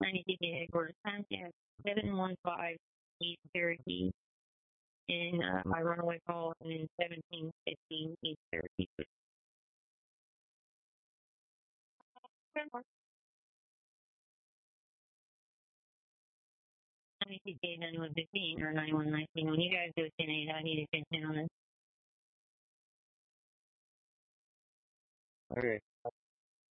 92K headquarters, contact 715 East Cherokee. And my runaway call in 1715 East Cherokee. 92K 9115 or 9119. When you guys do a 10-8, I need attention on this. Okay.